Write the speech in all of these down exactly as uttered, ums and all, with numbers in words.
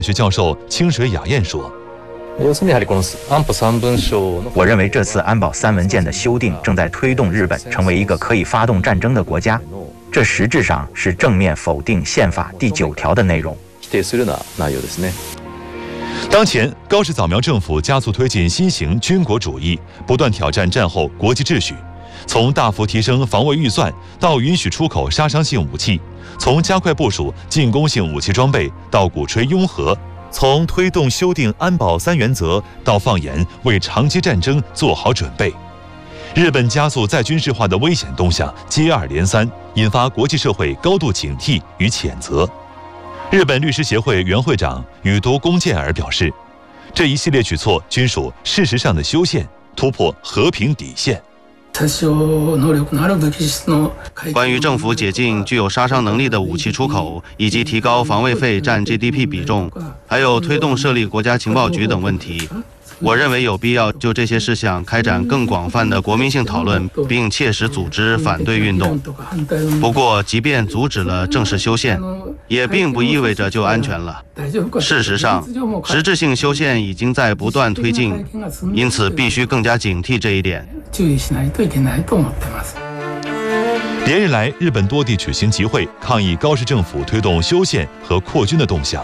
学教授清水雅彦说。 我认为这次安保三文件的修订正在推动日本成为一个可以发动战争的国家，这实质上是正面否定宪法第九条的内容。 当前，高市早苗政府加速推进新型军国主义，不断挑战战后国际秩序。从大幅提升防卫预算到允许出口杀伤性武器，从加快部署进攻性武器装备到鼓吹拥核，从推动修订安保三原则到放言为长期战争做好准备，日本加速再军事化的危险动向接二连三，引发国际社会高度警惕与谴责。日本律师协会原会长宇多宫健尔表示，这一系列举措均属事实上的修宪，突破和平底线。 关于政府解禁具有杀伤能力的武器出口，以及提高防卫费占 G D P 比重，还有推动设立国家情报局等问题，我认为有必要就这些事项开展更广泛的国民性讨论，并切实组织反对运动。不过，即便阻止了正式修宪，也并不意味着就安全了。事实上，实质性修宪已经在不断推进，因此必须更加警惕这一点。 连日来，日本多地举行集会，抗议高市政府推动修宪和扩军的动向。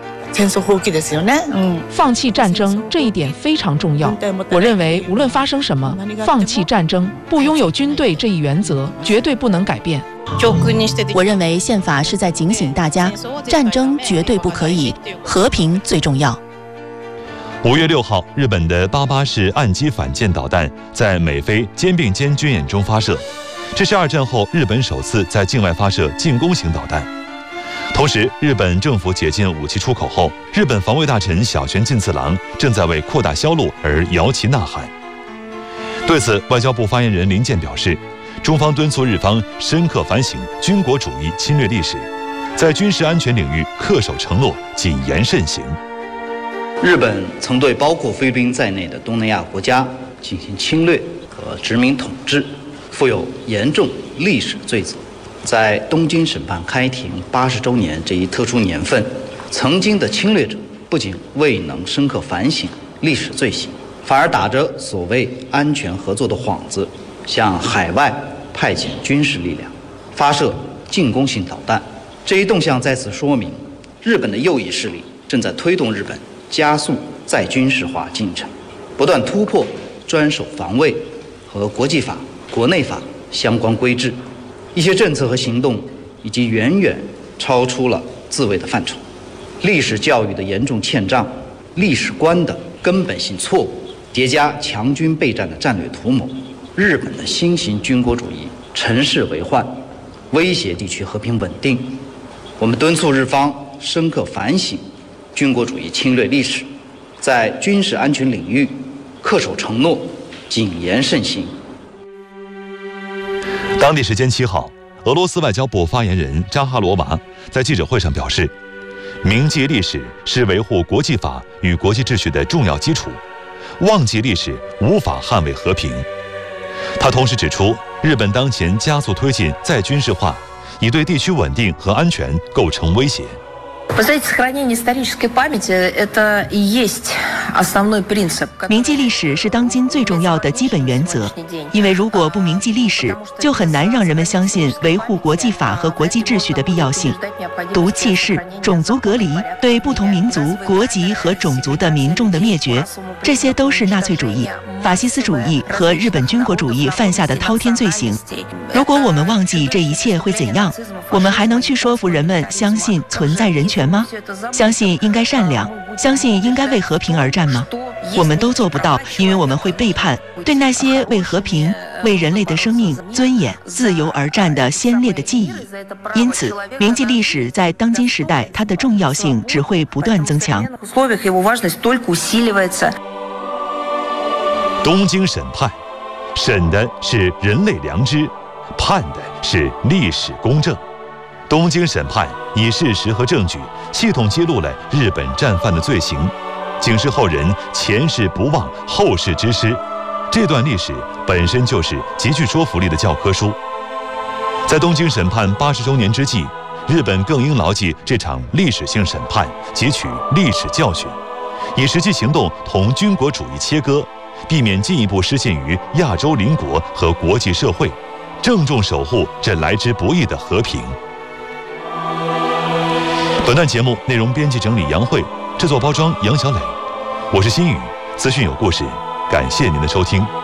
放弃战争这一点非常重要。我认为，无论发生什么，放弃战争、不拥有军队这一原则绝对不能改变。 我认为宪法是在警醒大家，战争绝对不可以，和平最重要。 五月六号，日本的八八式岸基反舰导弹在美菲肩并肩军演中发射，这是二战后日本首次在境外发射进攻型导弹。同时，日本政府解禁武器出口后，日本防卫大臣小泉进次郎正在为扩大销路而摇旗呐喊。对此，外交部发言人林健表示，中方敦促日方深刻反省军国主义侵略历史，在军事安全领域恪守承诺，谨言慎行。 日本曾对包括菲律宾在内的东南亚国家进行侵略和殖民统治，负有严重历史罪责。在东京审判开庭八十周年这一特殊年份，曾经的侵略者不仅未能深刻反省历史罪行，反而打着所谓安全合作的幌子，向海外派遣军事力量，发射进攻性导弹。这一动向再次说明，日本的右翼势力正在推动日本加速再军事化进程，不断突破专守防卫和国际法、国内法相关规制。一些政策和行动已经远远超出了自卫的范畴，历史教育的严重欠账，历史观的根本性错误，叠加强军备战的战略图谋，日本的新型军国主义乘势为患，威胁地区和平稳定。我们敦促日方深刻反省军国主义侵略历史，在军事安全领域恪守承诺，谨言慎行。 当地时间七号，俄罗斯外交部发言人扎哈罗娃在记者会上表示，铭记历史是维护国际法与国际秩序的重要基础，忘记历史无法捍卫和平。他同时指出，日本当前加速推进再军事化，已对地区稳定和安全构成威胁。 铭记历史是当今最重要的基本原则，因为如果不铭记历史，就很难让人们相信维护国际法和国际秩序的必要性。毒气室、种族隔离、对不同民族、国籍和种族的民众的灭绝，这些都是纳粹主义、法西斯主义和日本军国主义犯下的滔天罪行。如果我们忘记这一切会怎样？我们还能去说服人们相信存在人权吗？相信应该善良，相信应该为和平而战吗？我们都做不到，因为我们会背叛对那些为和平、为人类的生命、尊严、自由而战的先烈的记忆。因此，铭记历史在当今时代，它的重要性只会不断增强。 东京审判，审的是人类良知，判的是历史公正。东京审判以事实和证据系统揭露了日本战犯的罪行，警示后人前事不忘，后事之师。这段历史本身就是极具说服力的教科书。在东京审判八十周年之际， 日本更应牢记这场历史性审判，汲取历史教训，以实际行动同军国主义切割，避免进一步失陷于亚洲邻国和国际社会，郑重守护这来之不易的和平。本段节目内容编辑整理杨慧，制作包装杨小磊，我是新宇，资讯有故事，感谢您的收听。